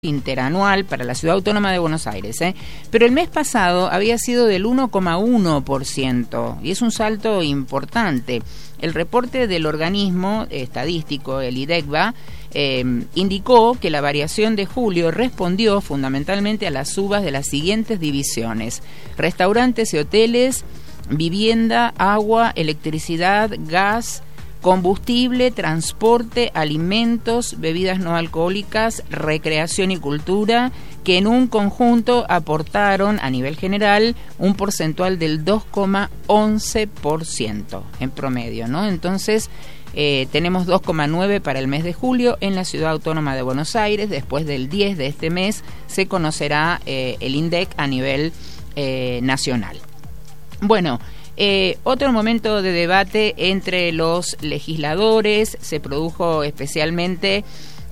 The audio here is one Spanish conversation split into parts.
interanual para la Ciudad Autónoma de Buenos Aires, pero el mes pasado había sido del 1,1% y es un salto importante. El reporte del organismo estadístico, el IDECBA, indicó que la variación de julio respondió fundamentalmente a las subas de las siguientes divisiones: restaurantes y hoteles, vivienda, agua, electricidad, gas, combustible, transporte, alimentos, bebidas no alcohólicas, recreación y cultura, que en un conjunto aportaron a nivel general un porcentual del 2,11% en promedio, ¿no? Entonces, tenemos 2,9 para el mes de julio en la Ciudad Autónoma de Buenos Aires. Después del 10 de este mes se conocerá el INDEC a nivel nacional. Bueno, otro momento de debate entre los legisladores se produjo especialmente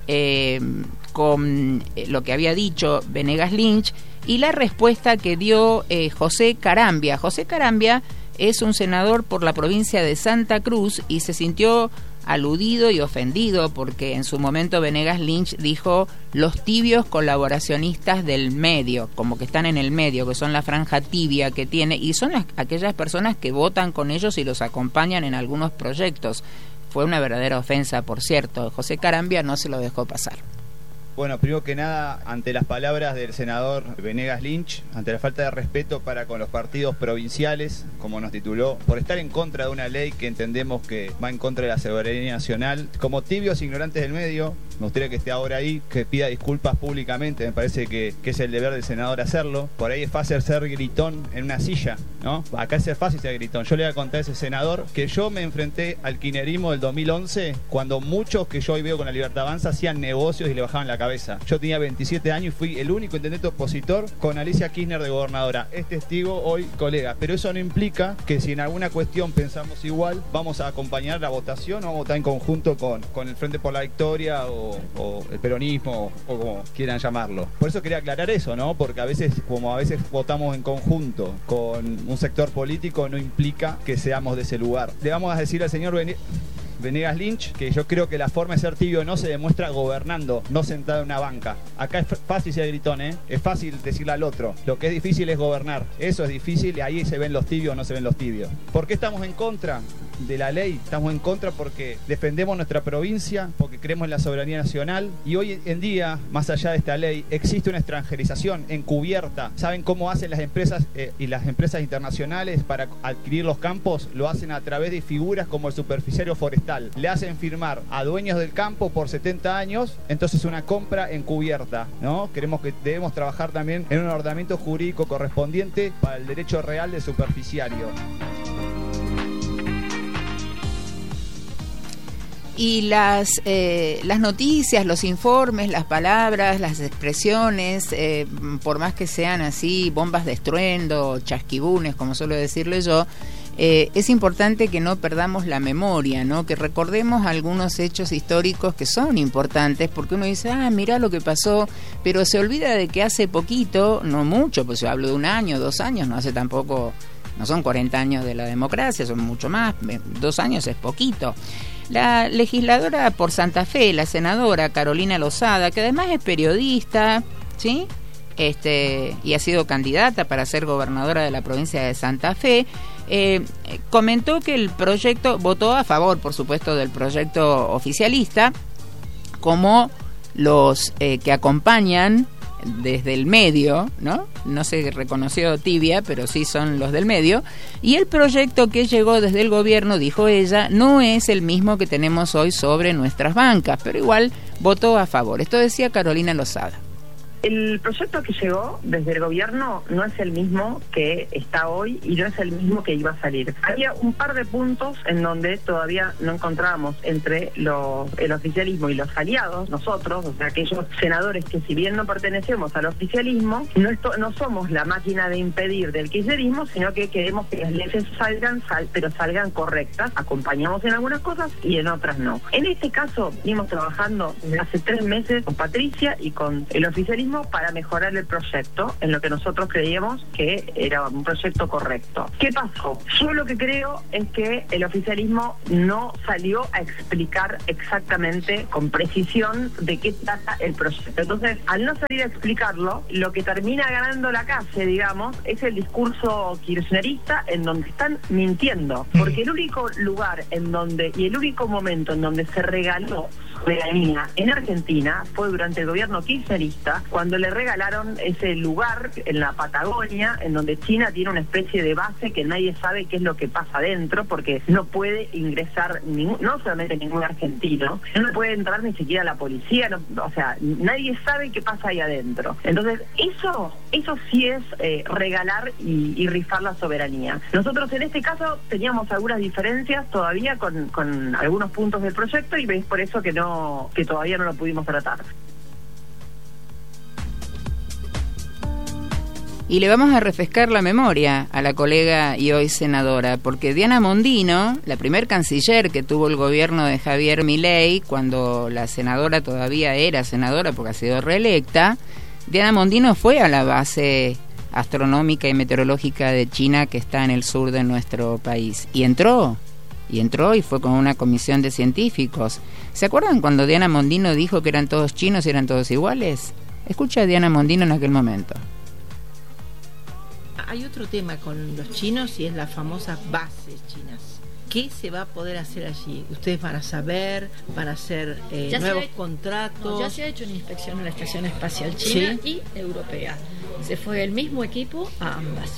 con lo que había dicho Venegas Lynch y la respuesta que dio José Carambia. José Carambia es un senador por la provincia de Santa Cruz y se sintió aludido y ofendido porque en su momento Venegas Lynch dijo los tibios colaboracionistas del medio, como que están en el medio, que son la franja tibia que tiene, y son aquellas personas que votan con ellos y los acompañan en algunos proyectos. Fue una verdadera ofensa, por cierto. José Carambia no se lo dejó pasar. Bueno, primero que nada, ante las palabras del senador Venegas Lynch, ante la falta de respeto para con los partidos provinciales, como nos tituló, por estar en contra de una ley que entendemos que va en contra de la soberanía nacional, como tibios ignorantes del medio, me gustaría que esté ahora ahí, que pida disculpas públicamente. Me parece que es el deber del senador hacerlo. Por ahí es fácil ser gritón en una silla, ¿no? Acá es fácil ser gritón. Yo le voy a contar a ese senador que yo me enfrenté al kirchnerismo del 2011, cuando muchos que yo hoy veo con la Libertad Avanza hacían negocios y le bajaban la cabeza. Yo tenía 27 años y fui el único intendente opositor con Alicia Kirchner de gobernadora. Es testigo hoy, colega. Pero eso no implica que si en alguna cuestión pensamos igual, vamos a acompañar la votación o vamos a votar en conjunto con el Frente por la Victoria o el peronismo o como quieran llamarlo. Por eso quería aclarar eso, ¿no? Porque a veces votamos en conjunto con un sector político, no implica que seamos de ese lugar. Le vamos a decir al señor Venegas Lynch que yo creo que la forma de ser tibio no se demuestra gobernando, no sentado en una banca. Acá es fácil ser gritón, es fácil decirle al otro. Lo que es difícil es gobernar. Eso es difícil y ahí se ven los tibios o no se ven los tibios. ¿Por qué estamos en contra de la ley? Estamos en contra porque defendemos nuestra provincia, porque creemos en la soberanía nacional, y hoy en día, más allá de esta ley, existe una extranjerización encubierta. ¿Saben cómo hacen las empresas y las empresas internacionales para adquirir los campos? Lo hacen a través de figuras como el superficiario forestal. Le hacen firmar a dueños del campo por 70 años, entonces una compra encubierta, ¿no? Creemos que debemos trabajar también en un ordenamiento jurídico correspondiente para el derecho real del superficiario. Y las noticias, los informes, las palabras, las expresiones, por más que sean así bombas de estruendo, chasquibunes, como suelo decirle yo, es importante que no perdamos la memoria, ¿no? Que recordemos algunos hechos históricos que son importantes, porque uno dice, mirá lo que pasó, pero se olvida de que hace poquito, no mucho, pues yo hablo de 1 año, 2 años, no hace tampoco, no son 40 años de la democracia, son mucho más, 2 años es poquito. La legisladora por Santa Fe, la senadora Carolina Lozada, que además es periodista, ¿sí? Y ha sido candidata para ser gobernadora de la provincia de Santa Fe, comentó que el proyecto, votó a favor, por supuesto, del proyecto oficialista, como los que acompañan desde el medio, ¿no? No se reconoció tibia, pero sí son los del medio, y el proyecto que llegó desde el gobierno, dijo ella, no es el mismo que tenemos hoy sobre nuestras bancas, pero igual votó a favor. Esto decía Carolina Lozada. El proyecto que llegó desde el gobierno no es el mismo que está hoy y no es el mismo que iba a salir. Había un par de puntos en donde todavía no encontrábamos entre el oficialismo y los aliados, nosotros, o sea, aquellos senadores que si bien no pertenecemos al oficialismo, no somos la máquina de impedir del kirchnerismo, sino que queremos que las leyes pero salgan correctas. Acompañamos en algunas cosas y en otras no. En este caso, venimos trabajando hace 3 meses con Patricia y con el oficialismo oficialismo para mejorar el proyecto, en lo que nosotros creíamos que era un proyecto correcto. ¿Qué pasó? Yo lo que creo es que el oficialismo no salió a explicar exactamente con precisión de qué trata el proyecto. Entonces, al no salir a explicarlo, lo que termina ganando la calle, digamos, es el discurso kirchnerista, en donde están mintiendo, porque el único lugar en donde, y el único momento en donde se regaló soberanía en Argentina fue durante el gobierno kirchnerista, cuando le regalaron ese lugar en la Patagonia, en donde China tiene una especie de base que nadie sabe qué es lo que pasa adentro, porque no puede ingresar no solamente ningún argentino, no puede entrar ni siquiera la policía, o sea, nadie sabe qué pasa ahí adentro. Entonces, eso sí es regalar y rifar la soberanía. Nosotros en este caso teníamos algunas diferencias todavía con algunos puntos del proyecto, y es por eso que todavía no lo pudimos tratar. Y le vamos a refrescar la memoria a la colega y hoy senadora, porque Diana Mondino, la primer canciller que tuvo el gobierno de Javier Milei, cuando la senadora todavía era senadora porque ha sido reelecta, Diana Mondino fue a la base astronómica y meteorológica de China, que está en el sur de nuestro país, y entró y fue con una comisión de científicos. ¿Se acuerdan cuando Diana Mondino dijo que eran todos chinos y eran todos iguales? Escucha a Diana Mondino en aquel momento. Hay otro tema con los chinos, y es las famosas bases chinas. ¿Qué se va a poder hacer allí? Ustedes van a saber, van a hacer nuevos contratos. No, ya se ha hecho una inspección en la Estación Espacial China, ¿sí?, y europea. Se fue el mismo equipo a ambas.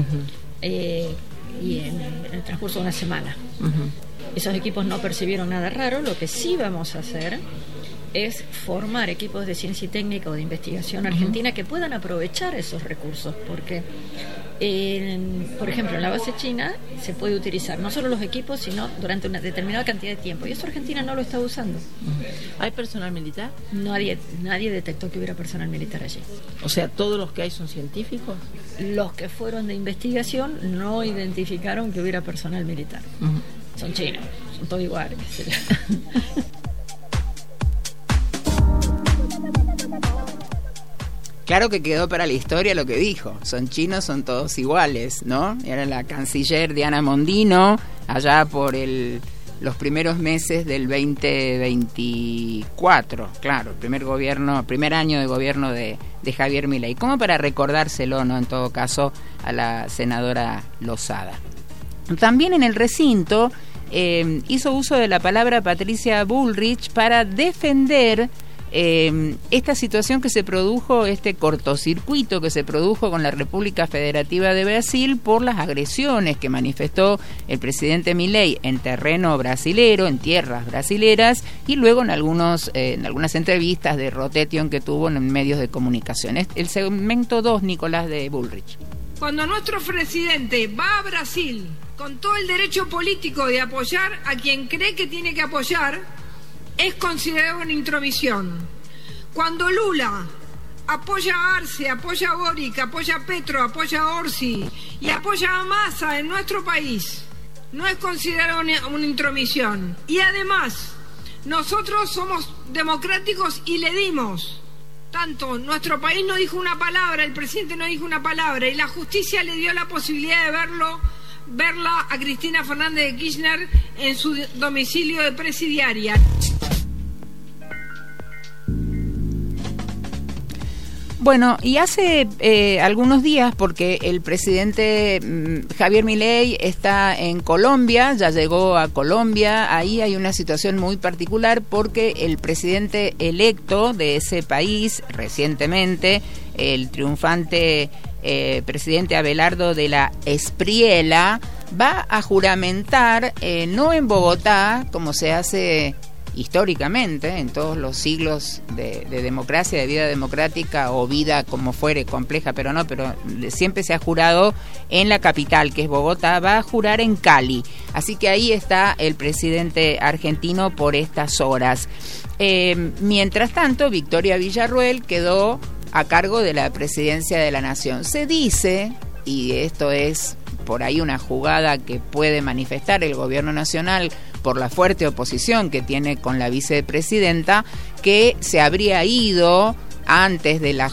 Y en el transcurso de una semana. Esos equipos no percibieron nada raro. Lo que sí vamos a hacer es formar equipos de ciencia y técnica o de investigación argentina que puedan aprovechar esos recursos, porque por ejemplo, en la base china se puede utilizar no solo los equipos, sino durante una determinada cantidad de tiempo, y eso Argentina no lo está usando. ¿Hay personal militar? Nadie detectó que hubiera personal militar allí. O sea, ¿todos los que hay son científicos? Los que fueron de investigación no identificaron que hubiera personal militar. Son chinos, son todos iguales. Claro que quedó para la historia lo que dijo. Son chinos, son todos iguales, ¿no? Era la canciller Diana Mondino, allá por los primeros meses del 2024. Claro, primer año de gobierno de Javier Milei. Como para recordárselo, ¿no? En todo caso, a la senadora Lozada. También en el recinto hizo uso de la palabra Patricia Bullrich para defender esta situación que se produjo, este cortocircuito que se produjo con la República Federativa de Brasil por las agresiones que manifestó el presidente Milei en terreno brasilero, en tierras brasileras, y luego en algunas entrevistas de rotation que tuvo en medios de comunicación. El segmento 2, Nicolás, de Bullrich. Cuando nuestro presidente va a Brasil con todo el derecho político de apoyar a quien cree que tiene que apoyar, es considerado una intromisión. Cuando Lula apoya a Arce, apoya a Boric, apoya a Petro, apoya a Orsi y apoya a Massa en nuestro país, no es considerado una intromisión. Y además, nosotros somos democráticos y le dimos. Tanto nuestro país no dijo una palabra, el presidente no dijo una palabra, y la justicia le dio la posibilidad de verla a Cristina Fernández de Kirchner en su domicilio de Presidiaria. Bueno, y hace algunos días, porque el presidente Javier Milei está en Colombia, ya llegó a Colombia, ahí hay una situación muy particular porque el presidente electo de ese país recientemente, el triunfante presidente Abelardo de la Espriella, va a juramentar no en Bogotá, como se hace históricamente en todos los siglos de democracia, de vida democrática o vida como fuere, compleja, pero siempre se ha jurado en la capital, que es Bogotá. Va a jurar en Cali, así que ahí está el presidente argentino por estas horas. Mientras tanto, Victoria Villarruel quedó a cargo de la presidencia de la Nación. Se dice, y esto es por ahí una jugada que puede manifestar el gobierno nacional por la fuerte oposición que tiene con la vicepresidenta, que se habría ido antes de la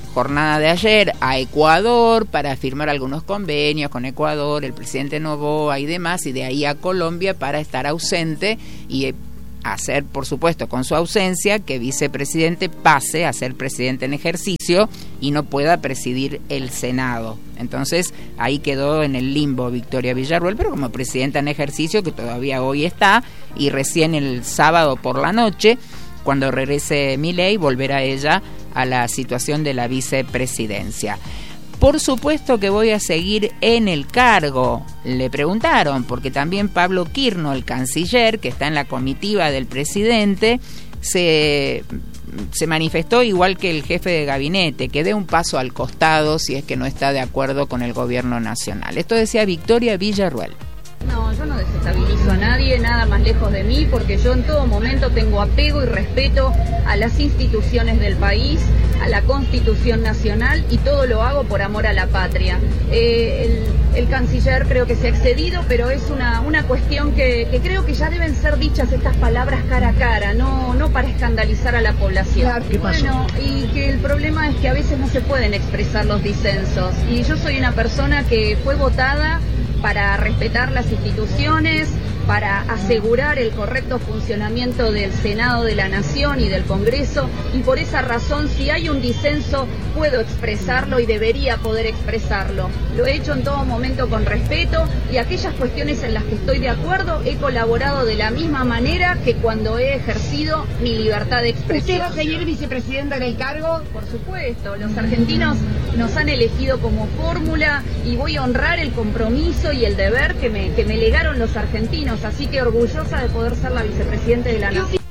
jornada de ayer a Ecuador para firmar algunos convenios con Ecuador, el presidente Noboa y demás, y de ahí a Colombia para estar ausente y hacer, por supuesto, con su ausencia, que vicepresidente pase a ser presidente en ejercicio y no pueda presidir el Senado. Entonces, ahí quedó en el limbo Victoria Villarruel, pero como presidenta en ejercicio, que todavía hoy está, y recién el sábado por la noche, cuando regrese Milei, volverá ella a la situación de la vicepresidencia. Por supuesto que voy a seguir en el cargo, le preguntaron, porque también Pablo Quirno, el canciller, que está en la comitiva del presidente, se manifestó igual que el jefe de gabinete, que dé un paso al costado si es que no está de acuerdo con el gobierno nacional. Esto decía Victoria Villarruel. No, yo no desestabilizo a nadie, nada más lejos de mí, porque yo en todo momento tengo apego y respeto a las instituciones del país, a la Constitución Nacional, y todo lo hago por amor a la patria. El canciller creo que se ha excedido, pero es una cuestión que creo que ya deben ser dichas estas palabras cara a cara, no para escandalizar a la población. Claro, ¿qué pasó? Bueno, y que el problema es que a veces no se pueden expresar los disensos, y yo soy una persona que fue votada para respetar las instituciones, para asegurar el correcto funcionamiento del Senado de la Nación y del Congreso, y por esa razón, si hay un disenso, puedo expresarlo y debería poder expresarlo. Lo he hecho en todo momento con respeto, y aquellas cuestiones en las que estoy de acuerdo, he colaborado de la misma manera que cuando he ejercido mi libertad de expresión. ¿Usted va a seguir vicepresidenta en el cargo? Por supuesto, los argentinos nos han elegido como fórmula, y voy a honrar el compromiso y el deber que me legaron los argentinos, así que orgullosa de poder ser la vicepresidenta de la Nación.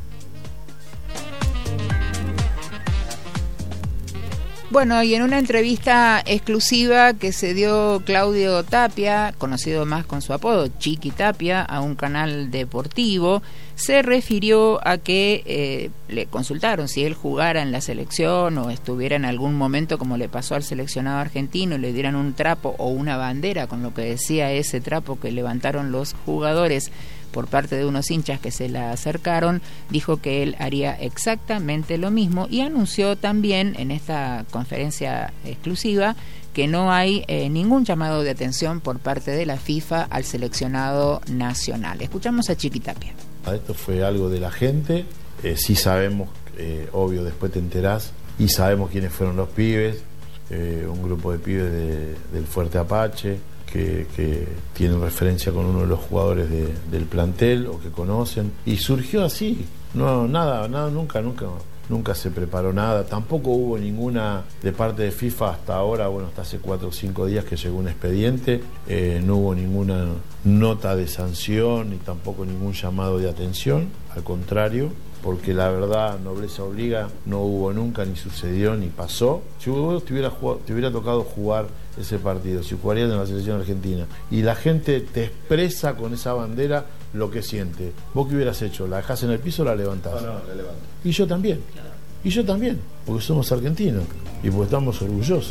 Bueno, y en una entrevista exclusiva que se dio Claudio Tapia, conocido más con su apodo Chiqui Tapia, a un canal deportivo, se refirió a que le consultaron si él jugara en la selección o estuviera en algún momento, como le pasó al seleccionado argentino, y le dieran un trapo o una bandera, con lo que decía ese trapo que levantaron los jugadores por parte de unos hinchas que se la acercaron. Dijo que él haría exactamente lo mismo, y anunció también en esta conferencia exclusiva que no hay ningún llamado de atención por parte de la FIFA al seleccionado nacional. Escuchamos a Chiqui Tapia. Esto fue algo de la gente, sí sabemos, obvio, después te enterás, y sabemos quiénes fueron los pibes, un grupo de pibes del Fuerte Apache, que tienen referencia con uno de los jugadores del plantel o que conocen, y surgió así, nada, nunca se preparó nada, tampoco hubo ninguna de parte de FIFA hasta ahora, hasta hace 4 o 5 días que llegó un expediente, no hubo ninguna nota de sanción ni tampoco ningún llamado de atención, al contrario, porque la verdad, nobleza obliga, no hubo nunca, ni sucedió, ni pasó. Si vos te hubiera tocado jugar ese partido, si jugarías en la selección argentina, y la gente te expresa con esa bandera lo que siente, ¿vos qué hubieras hecho? ¿La dejás en el piso o la levantás? No, la levanto. Y yo también, porque somos argentinos y porque estamos orgullosos.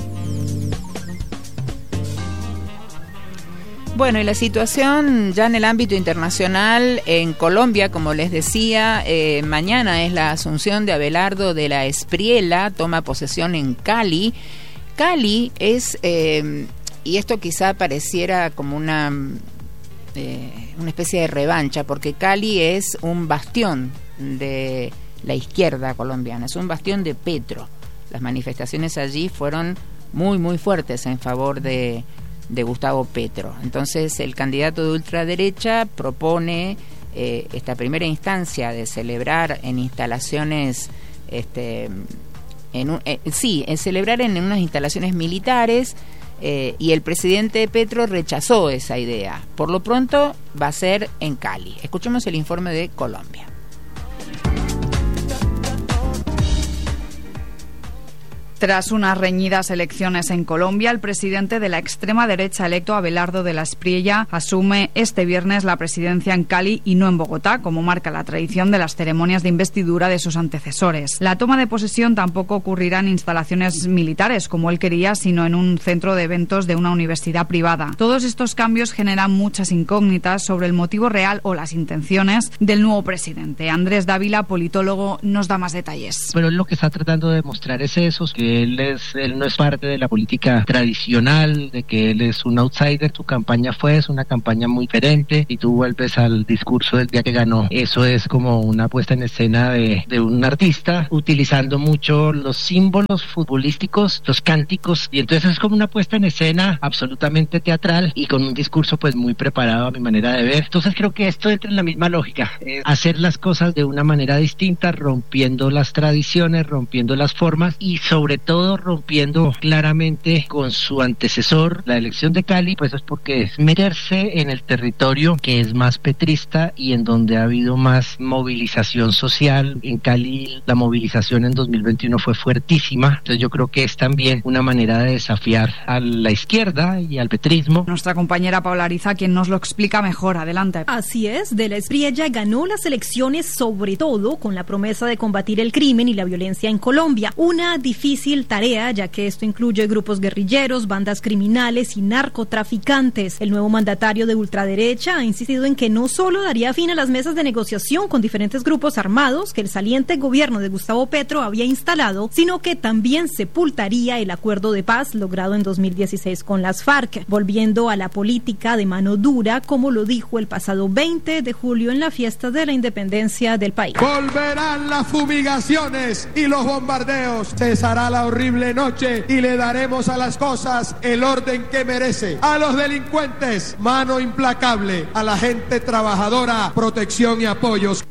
Bueno, y la situación ya en el ámbito internacional, en Colombia, como les decía, mañana es la asunción de Abelardo de la Espriella, toma posesión en Cali. Cali es, y esto quizá pareciera como una especie de revancha, porque Cali es un bastión de la izquierda colombiana, es un bastión de Petro. Las manifestaciones allí fueron muy, muy fuertes en favor de Gustavo Petro. Entonces el candidato de ultraderecha propone esta primera instancia de celebrar en instalaciones celebrar en unas instalaciones militares, y el presidente Petro rechazó esa idea. Por lo pronto va a ser en Cali. Escuchemos el informe de Colombia. Tras unas reñidas elecciones en Colombia, el presidente de la extrema derecha electo, Abelardo de la Espriella, asume este viernes la presidencia en Cali y no en Bogotá, como marca la tradición de las ceremonias de investidura de sus antecesores. La toma de posesión tampoco ocurrirá en instalaciones militares, como él quería, sino en un centro de eventos de una universidad privada. Todos estos cambios generan muchas incógnitas sobre el motivo real o las intenciones del nuevo presidente. Andrés Dávila, politólogo, nos da más detalles. Pero lo que está tratando de demostrar es eso, que que él no es parte de la política tradicional, de que él es un outsider. Su campaña es una campaña muy diferente, y tú vuelves al discurso del día que ganó. Eso es como una puesta en escena de un artista utilizando mucho los símbolos futbolísticos, los cánticos, y entonces es como una puesta en escena absolutamente teatral y con un discurso pues muy preparado a mi manera de ver. Entonces creo que esto entra en la misma lógica, hacer las cosas de una manera distinta, rompiendo las tradiciones, rompiendo las formas y sobre todo rompiendo claramente con su antecesor. La elección de Cali pues es porque es meterse en el territorio que es más petrista y en donde ha habido más movilización social. En Cali la movilización en 2021 fue fuertísima, entonces yo creo que es también una manera de desafiar a la izquierda y al petrismo. Nuestra compañera Paula Ariza, quien nos lo explica mejor. Adelante. Así es, de la Espriella ganó las elecciones sobre todo con la promesa de combatir el crimen y la violencia en Colombia. Una difícil tarea, ya que esto incluye grupos guerrilleros, bandas criminales y narcotraficantes. El nuevo mandatario de ultraderecha ha insistido en que no solo daría fin a las mesas de negociación con diferentes grupos armados que el saliente gobierno de Gustavo Petro había instalado, sino que también sepultaría el acuerdo de paz logrado en 2016 con las FARC, volviendo a la política de mano dura, como lo dijo el pasado 20 de julio en la fiesta de la independencia del país. Volverán las fumigaciones y los bombardeos, cesará la horrible noche y le daremos a las cosas el orden que merece. A los delincuentes, mano implacable; a la gente trabajadora, protección y apoyos.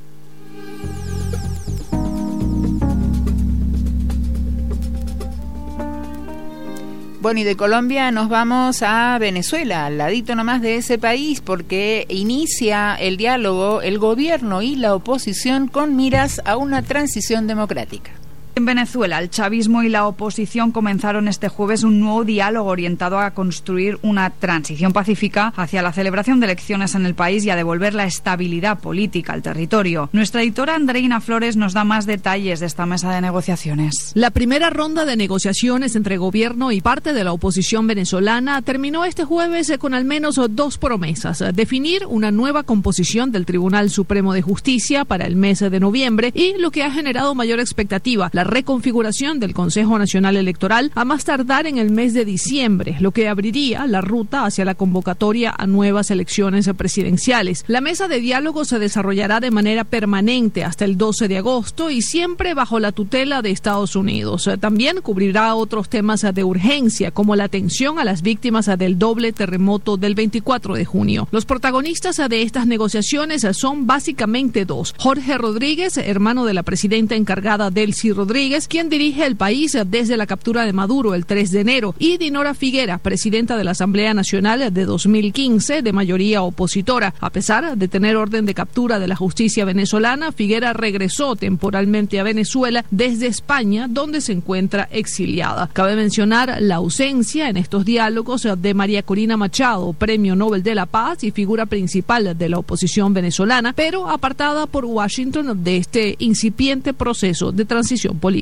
Bueno, y de Colombia nos vamos a Venezuela, al ladito nomás de ese país, porque inicia el diálogo el gobierno y la oposición con miras a una transición democrática. En Venezuela, el chavismo y la oposición comenzaron este jueves un nuevo diálogo orientado a construir una transición pacífica hacia la celebración de elecciones en el país y a devolver la estabilidad política al territorio. Nuestra editora Andreina Flores nos da más detalles de esta mesa de negociaciones. La primera ronda de negociaciones entre gobierno y parte de la oposición venezolana terminó este jueves con al menos dos promesas: definir una nueva composición del Tribunal Supremo de Justicia para el mes de noviembre y, lo que ha generado mayor expectativa, la reconfiguración del Consejo Nacional Electoral a más tardar en el mes de diciembre, lo que abriría la ruta hacia la convocatoria a nuevas elecciones presidenciales. La mesa de diálogo se desarrollará de manera permanente hasta el 12 de agosto y siempre bajo la tutela de Estados Unidos. También cubrirá otros temas de urgencia, como la atención a las víctimas del doble terremoto del 24 de junio. Los protagonistas de estas negociaciones son básicamente dos: Jorge Rodríguez, hermano de la presidenta encargada Delcy Rodríguez, quien dirige el país desde la captura de Maduro el 3 de enero, y Dinora Figuera, presidenta de la Asamblea Nacional de 2015, de mayoría opositora. A pesar de tener orden de captura de la justicia venezolana, Figuera regresó temporalmente a Venezuela desde España, donde se encuentra exiliada. Cabe mencionar la ausencia en estos diálogos de María Corina Machado, Premio Nobel de la Paz y figura principal de la oposición venezolana, pero apartada por Washington de este incipiente proceso de transición política.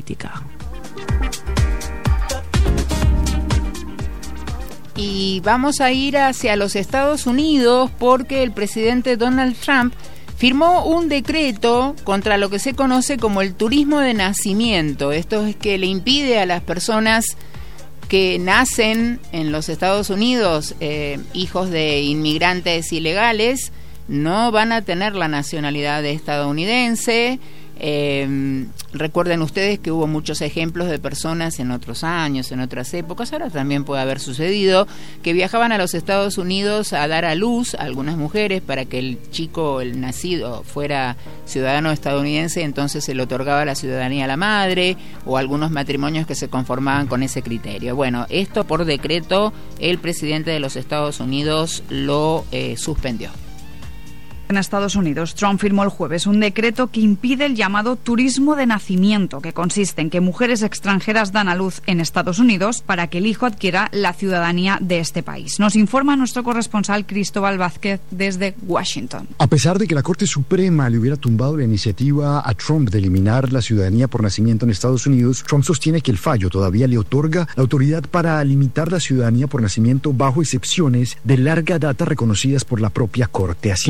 Y vamos a ir hacia los Estados Unidos porque el presidente Donald Trump firmó un decreto contra lo que se conoce como el turismo de nacimiento. Esto es que le impide a las personas que nacen en los Estados Unidos, hijos de inmigrantes ilegales, no van a tener la nacionalidad estadounidense. Recuerden ustedes que hubo muchos ejemplos de personas en otros años, en otras épocas, ahora también puede haber sucedido, que viajaban a los Estados Unidos a dar a luz a algunas mujeres para que el chico, el nacido, fuera ciudadano estadounidense, entonces se le otorgaba la ciudadanía a la madre, o algunos matrimonios que se conformaban con ese criterio. Bueno, esto por decreto el presidente de los Estados Unidos lo suspendió. En Estados Unidos, Trump firmó el jueves un decreto que impide el llamado turismo de nacimiento, que consiste en que mujeres extranjeras dan a luz en Estados Unidos para que el hijo adquiera la ciudadanía de este país. Nos informa nuestro corresponsal Cristóbal Vázquez desde Washington. A pesar de que la Corte Suprema le hubiera tumbado la iniciativa a Trump de eliminar la ciudadanía por nacimiento en Estados Unidos, Trump sostiene que el fallo todavía le otorga la autoridad para limitar la ciudadanía por nacimiento bajo excepciones de larga data reconocidas por la propia Corte. Así entonces,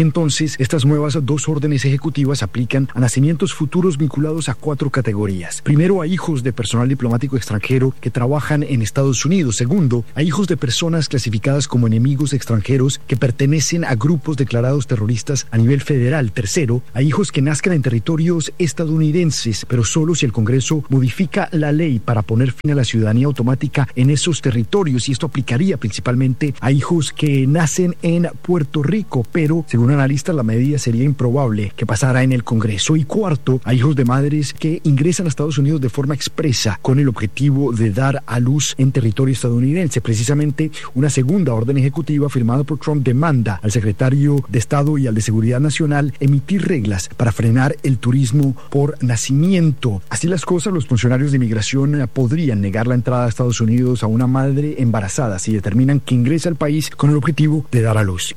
países, estas nuevas 2 órdenes ejecutivas aplican a nacimientos futuros vinculados a 4 categorías. Primero, a hijos de personal diplomático extranjero que trabajan en Estados Unidos. Segundo, a hijos de personas clasificadas como enemigos extranjeros que pertenecen a grupos declarados terroristas a nivel federal. Tercero, a hijos que nazcan en territorios estadounidenses, pero solo si el Congreso modifica la ley para poner fin a la ciudadanía automática en esos territorios, y esto aplicaría principalmente a hijos que nacen en Puerto Rico, pero según analistas la medida sería improbable que pasara en el Congreso. Y cuarto, a hijos de madres que ingresan a Estados Unidos de forma expresa con el objetivo de dar a luz en territorio estadounidense. Precisamente una segunda orden ejecutiva firmada por Trump demanda al secretario de Estado y al de Seguridad Nacional emitir reglas para frenar el turismo por nacimiento. Así las cosas, los funcionarios de inmigración podrían negar la entrada a Estados Unidos a una madre embarazada si determinan que ingresa al país con el objetivo de dar a luz.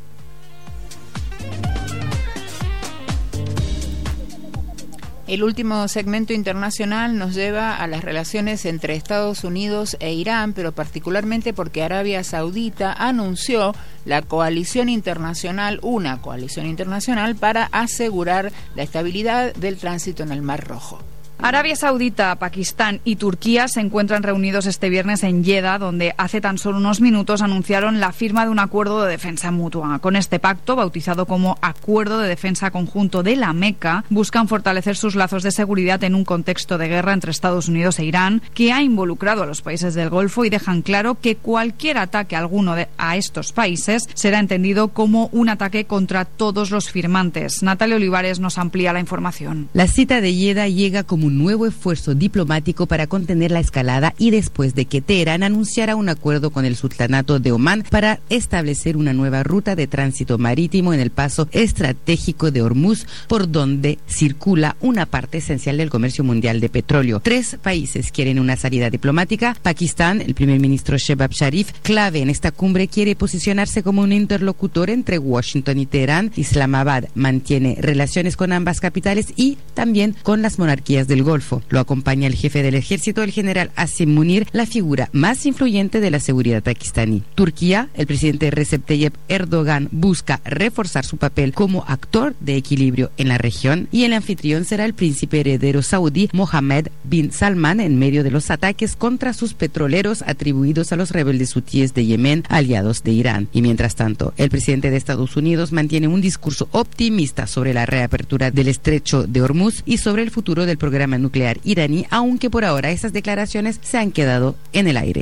El último segmento internacional nos lleva a las relaciones entre Estados Unidos e Irán, pero particularmente porque Arabia Saudita anunció una coalición internacional para asegurar la estabilidad del tránsito en el Mar Rojo. Arabia Saudita, Pakistán y Turquía se encuentran reunidos este viernes en Jeddah, donde hace tan solo unos minutos anunciaron la firma de un acuerdo de defensa mutua. Con este pacto, bautizado como Acuerdo de Defensa Conjunto de la Meca, buscan fortalecer sus lazos de seguridad en un contexto de guerra entre Estados Unidos e Irán, que ha involucrado a los países del Golfo, y dejan claro que cualquier ataque a estos países será entendido como un ataque contra todos los firmantes. Natalia Olivares nos amplía la información. La cita de Jeddah llega como un nuevo esfuerzo diplomático para contener la escalada y después de que Teherán anunciara un acuerdo con el Sultanato de Omán para establecer una nueva ruta de tránsito marítimo en el paso estratégico de Hormuz, por donde circula una parte esencial del comercio mundial de petróleo. 3 países quieren una salida diplomática. Pakistán, el primer ministro Shehbaz Sharif, clave en esta cumbre, quiere posicionarse como un interlocutor entre Washington y Teherán. Islamabad mantiene relaciones con ambas capitales y también con las monarquías del Golfo. Lo acompaña el jefe del ejército, el general Asim Munir, la figura más influyente de la seguridad pakistaní. Turquía, el presidente Recep Tayyip Erdogan, busca reforzar su papel como actor de equilibrio en la región, y el anfitrión será el príncipe heredero saudí Mohammed bin Salman en medio de los ataques contra sus petroleros atribuidos a los rebeldes hutíes de Yemen, aliados de Irán. Y mientras tanto, el presidente de Estados Unidos mantiene un discurso optimista sobre la reapertura del estrecho de Hormuz y sobre el futuro del programa nuclear iraní, aunque por ahora esas declaraciones se han quedado en el aire.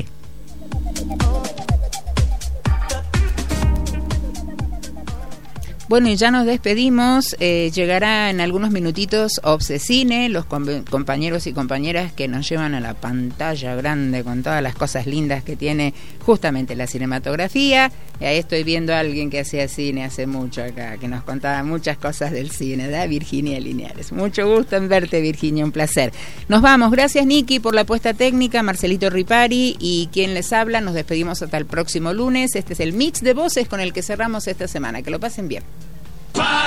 Bueno, y ya nos despedimos. Llegará en algunos minutitos Obsecine, los compañeros y compañeras que nos llevan a la pantalla grande con todas las cosas lindas que tiene justamente la cinematografía. Y ahí estoy viendo a alguien que hacía cine hace mucho acá, que nos contaba muchas cosas del cine, ¿verdad? Virginia Linares. Mucho gusto en verte, Virginia, un placer. Nos vamos. Gracias, Niki, por la puesta técnica, Marcelito Ripari y quien les habla. Nos despedimos hasta el próximo lunes. Este es el mix de voces con el que cerramos esta semana. Que lo pasen bien.